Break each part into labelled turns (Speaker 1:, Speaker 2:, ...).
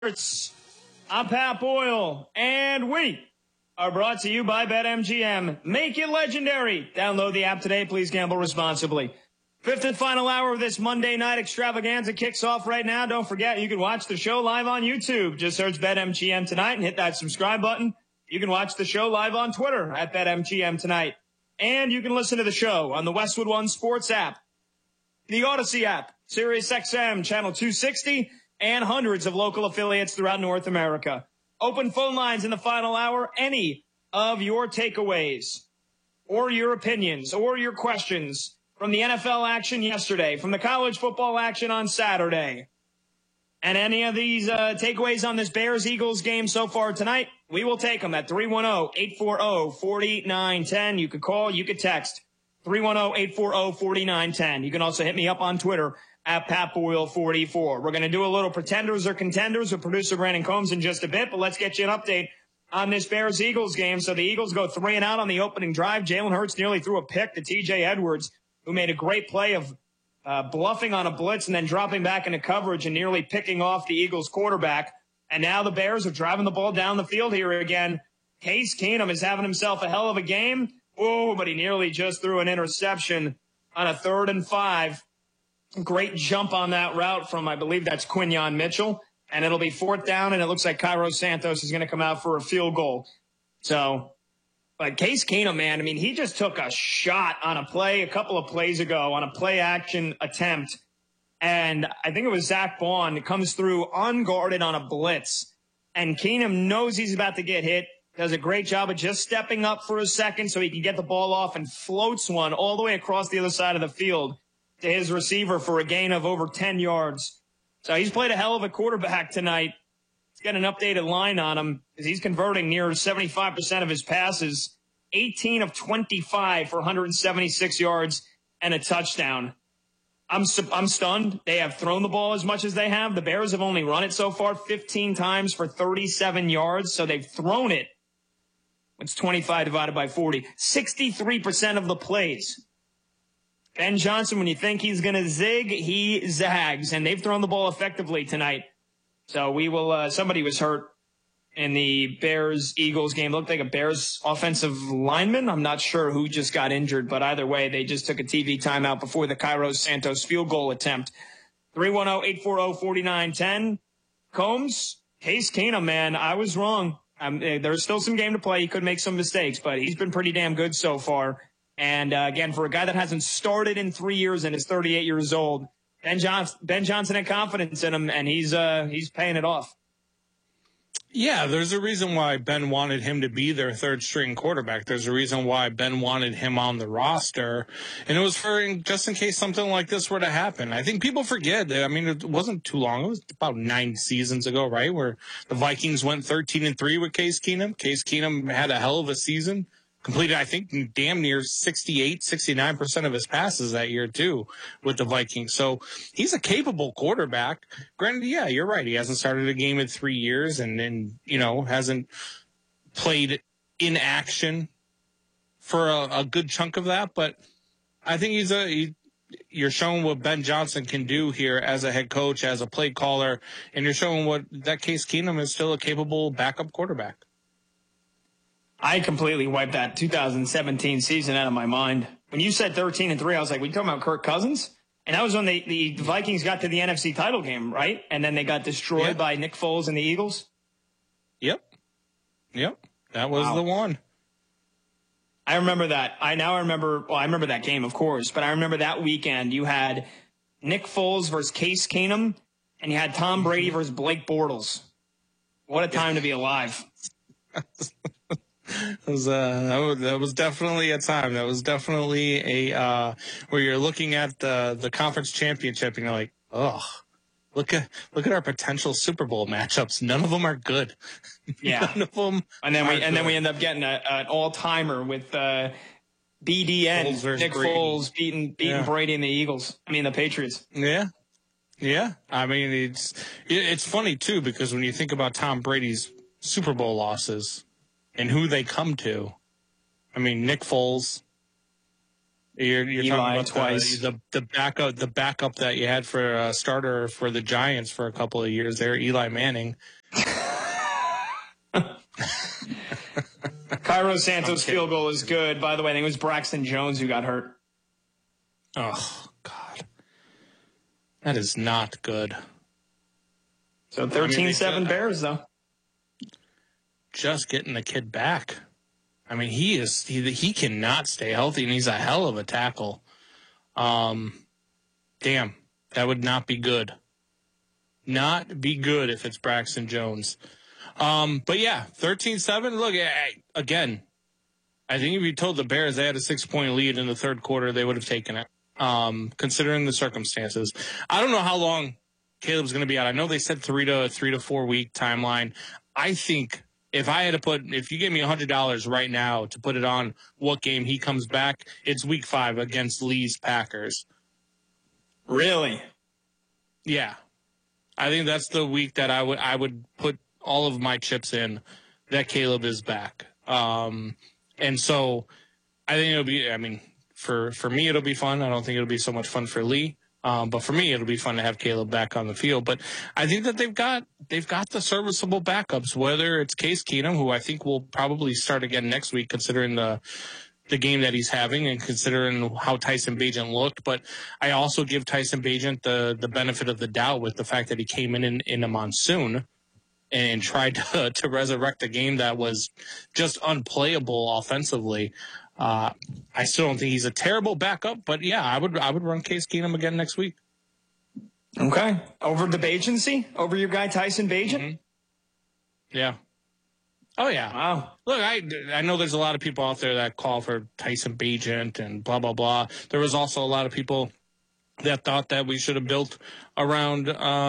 Speaker 1: I'm Pat Boyle, and we are brought to you by BetMGM. Make it legendary. Download the app today. Please gamble responsibly. Fifth and final hour of this Monday night extravaganza kicks off right now. Don't forget, you can watch the show live on YouTube. Just search BetMGM tonight and hit that subscribe button. You can watch the show live on Twitter at BetMGM tonight. And you can listen to the show on the Westwood One Sports app, the Odyssey app, SiriusXM, Channel 260, and hundreds of local affiliates throughout North America. Open phone lines in the final hour. Any of your takeaways or your opinions or your questions from the NFL action yesterday, from the college football action on Saturday, and any of these takeaways on this Bears-Eagles game so far tonight, we will take them at 310-840-4910. You could call, you could text, 310-840-4910. You can also hit me up on Twitter at PatBoyle44. We're going to do a little pretenders or contenders with producer Brandon Combs in just a bit, but let's get you an update on this Bears-Eagles game. So the Eagles go 3-and-out on the opening drive. Jalen Hurts nearly threw a pick to T.J. Edwards, who made a great play of bluffing on a blitz and then dropping back into coverage and nearly picking off the Eagles quarterback. And now the Bears are driving the ball down the field here again. Case Keenum is having himself a hell of a game. Oh, but he nearly just threw an interception on a 3rd and 5. Great jump on that route from, I believe that's Quinyon Mitchell. And it'll be 4th down, and it looks like Cairo Santos is going to come out for a field goal. So, but Case Keenum, man, I mean, he just took a shot on a play a couple of plays ago on a play-action attempt. And I think it was Zach Bond comes through unguarded on a blitz. And Keenum knows he's about to get hit, does a great job of just stepping up for a second so he can get the ball off and floats one all the way across the other side of the field to his receiver for a gain of over 10 yards. So he's played a hell of a quarterback tonight. He's got an updated line on him because he's converting near 75% of his passes, 18 of 25 for 176 yards and a touchdown. I'm stunned. They have thrown the ball as much as they have. The Bears have only run it so far 15 times for 37 yards, so they've thrown it. It's 25 divided by 40. 63% of the plays. Ben Johnson, when you think he's going to zig, he zags, and they've thrown the ball effectively tonight. So we will, somebody was hurt in the Bears-Eagles game. It looked like a Bears offensive lineman. I'm not sure who just got injured, but either way, they just took a TV timeout before the Cairo Santos field goal attempt. 310-840-4910. Combs, Case Keenum, man, I was wrong. There's still some game to play. He could make some mistakes, but he's been pretty damn good so far. And again, for a guy that hasn't started in 3 years and is 38 years old, Ben Johnson had confidence in him, and he's paying it off.
Speaker 2: Yeah, there's a reason why Ben wanted him to be their 3rd-string quarterback. There's a reason why Ben wanted him on the roster, and it was for just in case something like this were to happen. I think people forget. I mean, it wasn't too long. It was about 9 seasons ago, right, where the Vikings went 13-3 with Case Keenum. Case Keenum had a hell of a season. Completed, I think, damn near 69% of his passes that year, too, with the Vikings. So he's a capable quarterback. Granted, yeah, you're right. He hasn't started a game in 3 years and hasn't played in action for a good chunk of that. But I think you're showing what Ben Johnson can do here as a head coach, as a play caller, and you're showing what that Case Keenum is still a capable backup quarterback.
Speaker 1: I completely wiped that 2017 season out of my mind. When you said 13-3, I was like, we talking about Kirk Cousins? And that was when the Vikings got to the NFC title game, right? And then they got destroyed by Nick Foles and the Eagles?
Speaker 2: Yep. That was the one.
Speaker 1: I remember that. I remember that game, of course, but I remember that weekend you had Nick Foles versus Case Keenum, and you had Tom Brady versus Blake Bortles. What a time to be alive.
Speaker 2: That was definitely a time. That was definitely a where you're looking at the conference championship and you're like, oh, look at our potential Super Bowl matchups. None of them are good.
Speaker 1: Yeah,
Speaker 2: none of them.
Speaker 1: And then we end up getting an all timer with BDN Nick Foles beating Brady and the Eagles. I mean the Patriots.
Speaker 2: Yeah. I mean it's funny too because when you think about Tom Brady's Super Bowl losses and who they come to. I mean, Nick Foles, You're
Speaker 1: Eli
Speaker 2: talking about
Speaker 1: twice.
Speaker 2: the backup that you had for starter for the Giants for a couple of years there, Eli Manning.
Speaker 1: Cairo Santos' field goal is good. By the way, I think it was Braxton Jones who got hurt.
Speaker 2: Oh, God. That is not good.
Speaker 1: So 13-7 Bears, though.
Speaker 2: Just getting the kid back. I mean, he cannot stay healthy, and he's a hell of a tackle. Damn, that would not be good. Not be good if it's Braxton Jones. But yeah, 13-7. Look, again, I think if you told the Bears they had a 6-point lead in the third quarter, they would have taken it, considering the circumstances. I don't know how long Caleb's going to be out. I know they said 3 to 4 week timeline. I think if you gave me $100 right now to put it on what game he comes back, it's week 5 against Lee's Packers.
Speaker 1: Really?
Speaker 2: Yeah. I think that's the week that I would put all of my chips in that Caleb is back. And so I think it'll be, I mean, for me, it'll be fun. I don't think it'll be so much fun for Lee. But for me, it'll be fun to have Caleb back on the field. But I think that they've got the serviceable backups, whether it's Case Keenum, who I think will probably start again next week, considering the game that he's having and considering how Tyson Bagent looked. But I also give Tyson Bagent the benefit of the doubt with the fact that he came in a monsoon and tried to resurrect a game that was just unplayable offensively. I still don't think he's a terrible backup, but yeah, I would run Case Keenum again next week.
Speaker 1: Okay. Over the Bagency? Over your guy Tyson Bagent?
Speaker 2: Mm-hmm. Yeah. Oh, yeah.
Speaker 1: Wow.
Speaker 2: Look, I know there's a lot of people out there that call for Tyson Bagent and blah, blah, blah. There was also a lot of people that thought that we should have built around,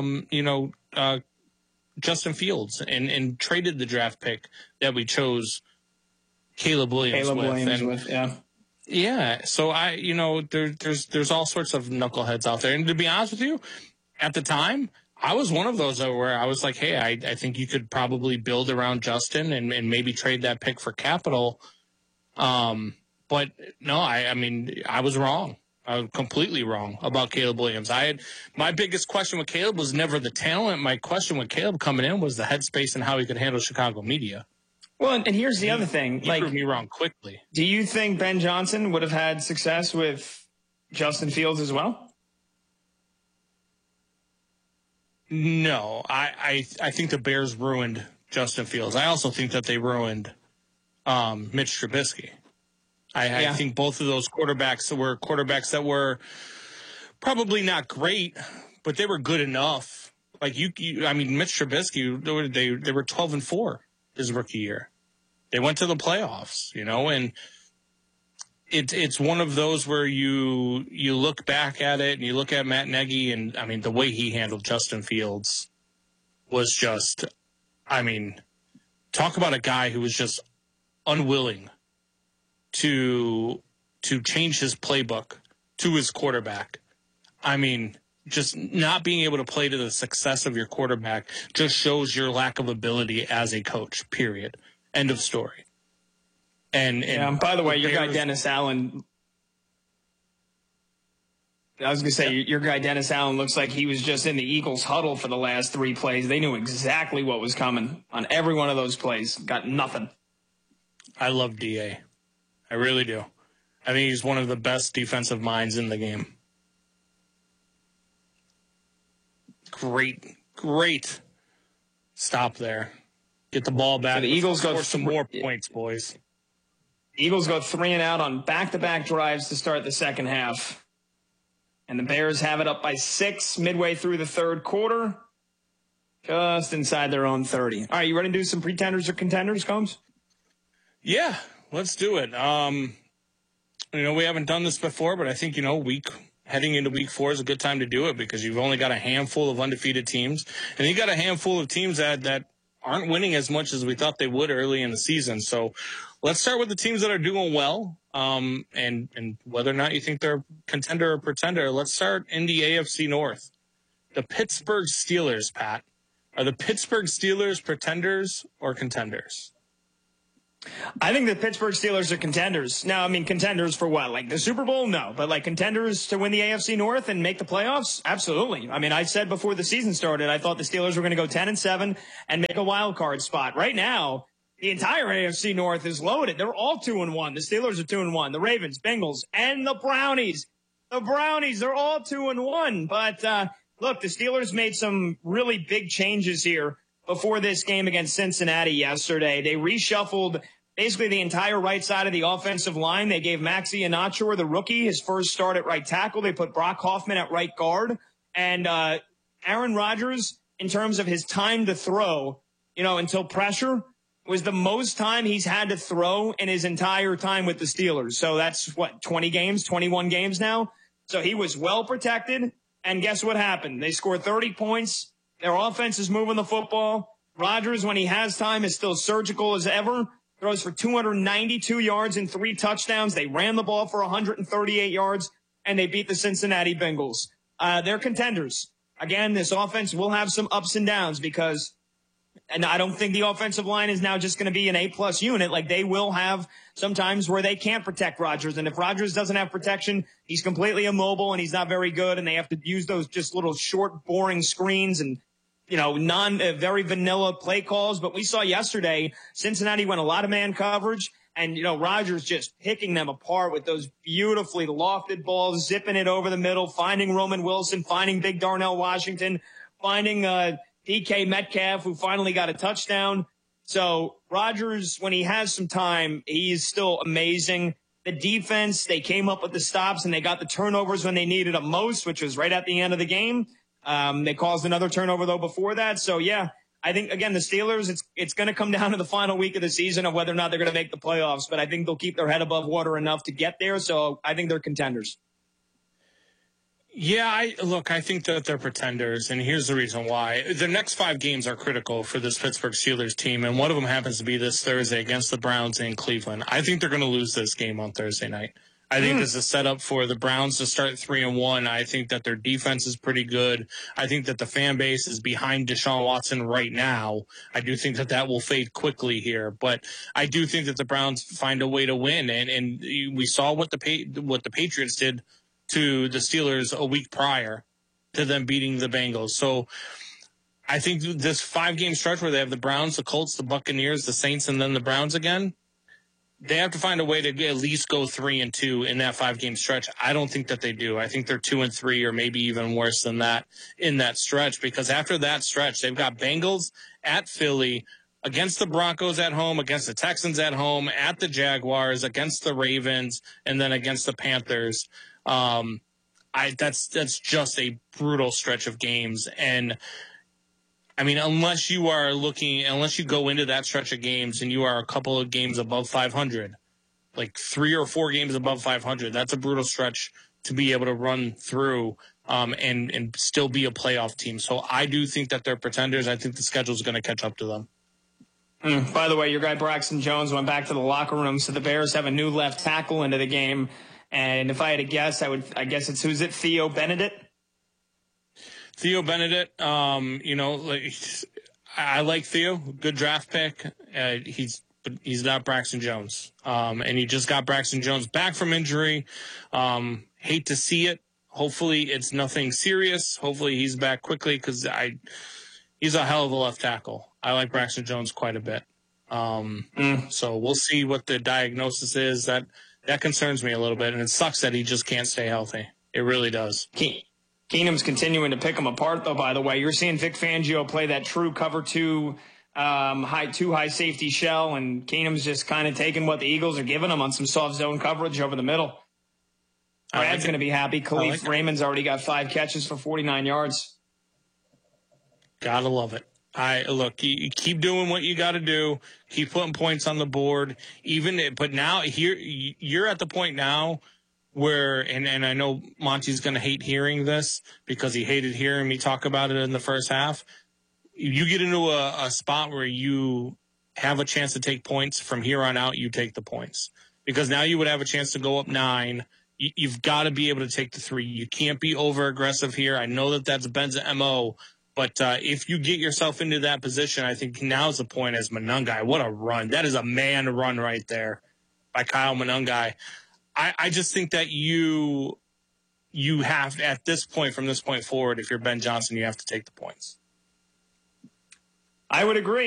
Speaker 2: Justin Fields and traded the draft pick that we chose Caleb Williams with. Yeah. Yeah. So there's all sorts of knuckleheads out there. And to be honest with you, at the time, I was one of those where I was like, hey, I think you could probably build around Justin and maybe trade that pick for capital. But no, I was wrong. I was completely wrong about Caleb Williams. My biggest question with Caleb was never the talent. My question with Caleb coming in was the headspace and how he could handle Chicago media.
Speaker 1: Well, and here's the other thing.
Speaker 2: He proved me wrong quickly.
Speaker 1: Do you think Ben Johnson would have had success with Justin Fields as well?
Speaker 2: No, I think the Bears ruined Justin Fields. I also think that they ruined Mitch Trubisky. I think both of those quarterbacks that were probably not great, but they were good enough. Like Mitch Trubisky, they were 12-4 his rookie year. They went to the playoffs, and it's one of those where you look back at it and you look at Matt Nagy, and I mean the way he handled Justin Fields was just, talk about a guy who was just unwilling to change his playbook to his quarterback. Just not being able to play to the success of your quarterback just shows your lack of ability as a coach, period. End of story. And
Speaker 1: by the way, your guy Dennis Allen, I was going to say, your guy Dennis Allen looks like he was just in the Eagles huddle for the last 3 plays. They knew exactly what was coming on every one of those plays. Got nothing.
Speaker 2: I love DA. I really do. I think he's one of the best defensive minds in the game. Great stop there. Get the ball back.
Speaker 1: So the Eagles
Speaker 2: score some more points, boys.
Speaker 1: Eagles go 3 and out on back-to-back drives to start the second half. And the Bears have it up by 6 midway through the third quarter, just inside their own 30. All right, you ready to do some pretenders or contenders, Combs?
Speaker 2: Yeah, let's do it. We haven't done this before, but I think, heading into week 4 is a good time to do it because you've only got a handful of undefeated teams. And you got a handful of teams that aren't winning as much as we thought they would early in the season. So let's start with the teams that are doing well. And whether or not you think they're contender or pretender, let's start in the AFC North. The Pittsburgh Steelers, Pat. Are the Pittsburgh Steelers pretenders or contenders?
Speaker 1: I think the Pittsburgh Steelers are contenders. Now, I mean, contenders for what? Like the Super Bowl? No. But like contenders to win the AFC North and make the playoffs? Absolutely. I mean, I said before the season started, I thought the Steelers were going to go 10-7 and make a wild card spot. Right now, the entire AFC North is loaded. They're all 2-1. The Steelers are 2-1. The Ravens, Bengals, and the Brownies. The Brownies, they're all 2-1. But look, the Steelers made some really big changes here before this game against Cincinnati yesterday. They reshuffled basically the entire right side of the offensive line. They gave Maxi Iheanacho, the rookie, his first start at right tackle. They put Brock Hoffman at right guard. And Aaron Rodgers, in terms of his time to throw, until pressure, was the most time he's had to throw in his entire time with the Steelers. So that's, 21 games now? So he was well protected. And guess what happened? They scored 30 points. Their offense is moving the football. Rodgers, when he has time, is still surgical as ever. Throws for 292 yards and 3 touchdowns. They ran the ball for 138 yards, and they beat the Cincinnati Bengals. They're contenders. Again, this offense will have some ups and downs and I don't think the offensive line is now just going to be an A-plus unit. Like, they will have some times where they can't protect Rodgers. And if Rodgers doesn't have protection, he's completely immobile and he's not very good. And they have to use those just little short, boring screens and very vanilla play calls. But we saw yesterday, Cincinnati went a lot of man coverage, and, Rodgers just picking them apart with those beautifully lofted balls, zipping it over the middle, finding Roman Wilson, finding big Darnell Washington, finding DK Metcalf, who finally got a touchdown. So Rodgers, when he has some time, he's still amazing. The defense, they came up with the stops and they got the turnovers when they needed them most, which was right at the end of the game. They caused another turnover, though, before that. So, yeah, I think, again, the Steelers, it's going to come down to the final week of the season of whether or not they're going to make the playoffs. But I think they'll keep their head above water enough to get there. So I think they're contenders.
Speaker 2: Yeah, I think that they're pretenders, and here's the reason why. The next 5 games are critical for this Pittsburgh Steelers team, and one of them happens to be this Thursday against the Browns in Cleveland. I think they're going to lose this game on Thursday night. I think this is set up for the Browns to start 3-1. I think that their defense is pretty good. I think that the fan base is behind Deshaun Watson right now. I do think that will fade quickly here, but I do think that the Browns find a way to win, and we saw what the Patriots did to the Steelers a week prior to them beating the Bengals. So I think this 5-game stretch where they have the Browns, the Colts, the Buccaneers, the Saints, and then the Browns again, they have to find a way to at least go 3-2 in that 5-game stretch. I don't think that they do. I think they're 2-3 or maybe even worse than that in that stretch, because after that stretch, they've got Bengals at Philly, against the Broncos at home, against the Texans at home, at the Jaguars, against the Ravens, and then against the Panthers. That's just a brutal stretch of games. And I mean, unless you go into that stretch of games and you are a couple of games above 500, like 3 or 4 games above 500, that's a brutal stretch to be able to run through, and still be a playoff team. So I do think that they're pretenders. I think the schedule is going to catch up to them.
Speaker 1: By the way, your guy Braxton Jones went back to the locker room. So the Bears have a new left tackle into the game. And if I had to guess, I guess who's it? Theo Benedict?
Speaker 2: Theo Benedict, I like Theo, good draft pick. He's not Braxton Jones. And he just got Braxton Jones back from injury. Hate to see it. Hopefully it's nothing serious. Hopefully he's back quickly, because he's a hell of a left tackle. I like Braxton Jones quite a bit. So we'll see what the diagnosis is. That concerns me a little bit, and it sucks that he just can't stay healthy. It really does.
Speaker 1: Keenum's continuing to pick him apart, though, by the way. You're seeing Vic Fangio play that true cover 2 high safety shell, and Keenum's just kind of taking what the Eagles are giving him on some soft zone coverage over the middle. Brad's going to be happy. Khalif Raymond's already got 5 catches for 49 yards.
Speaker 2: Gotta love it. Look, you keep doing what you got to do. Keep putting points on the board. But now you're at the point now where, and I know Monty's going to hate hearing this because he hated hearing me talk about it in the first half. You get into a spot where you have a chance to take points. From here on out, you take the points, because now you would have a chance to go up 9. You've got to be able to take the 3. You can't be over aggressive here. I know that that's Ben's MO. But if you get yourself into that position, I think now's the point as Monangai. What a run. That is a man run right there by Kyle Monangai. I just think that you have, at this point, from this point forward, if you're Ben Johnson, you have to take the points.
Speaker 1: I would agree.